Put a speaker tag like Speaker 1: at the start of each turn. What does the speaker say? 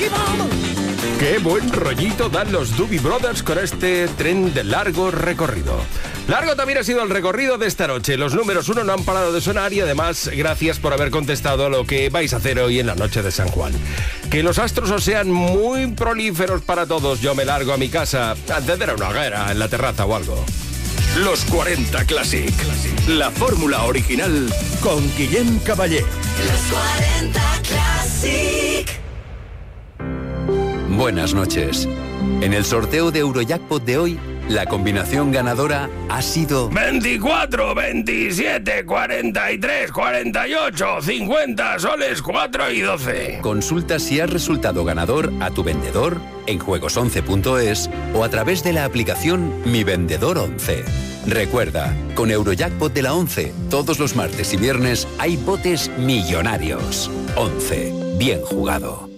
Speaker 1: Qué buen rollito dan los Doobie Brothers con este tren de largo recorrido. Largo también ha sido el recorrido de esta noche. Los números 1 no han parado de sonar y además gracias por haber contestado a lo que vais a hacer hoy en la noche de San Juan. Que los astros os sean muy prolíferos para todos. Yo me largo a mi casa a encender una hoguera en la terraza o algo.
Speaker 2: Los 40 Classic. La fórmula original con Guillem Caballé.
Speaker 3: Los 40 Classic.
Speaker 4: Buenas noches. En el sorteo de Eurojackpot de hoy, la combinación ganadora ha sido
Speaker 1: 24, 27, 43, 48, 50 soles 4 y 12.
Speaker 4: Consulta si has resultado ganador a tu vendedor en juegos11.es o a través de la aplicación Mi Vendedor 11. Recuerda, con Eurojackpot de la 11, todos los martes y viernes hay botes millonarios. 11. Bien jugado.